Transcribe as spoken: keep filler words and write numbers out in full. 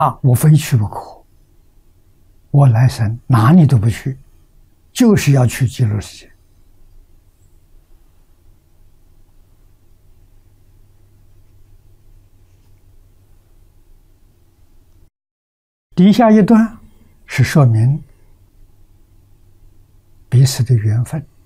啊，我非去不可，我来生哪里都不去，就是要去极乐世界。底下一段是说明彼此的缘分。